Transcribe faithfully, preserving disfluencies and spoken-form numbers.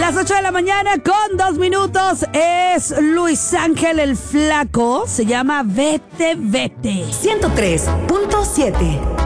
Las ocho de la mañana con dos minutos es Luis Ángel el Flaco. Se llama Vete, Vete. ciento tres punto siete